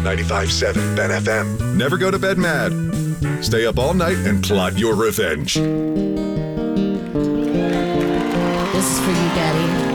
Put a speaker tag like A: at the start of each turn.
A: 95.7 Ben FM.
B: Never go to bed mad. Stay up all night and plot your revenge.
C: This is for you, Daddy.